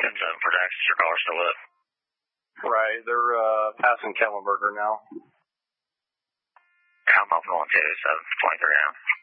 10-7 for Dax. Is your caller still lit? Right, they're passing Kellenberger now. I'm up 127, 23 now.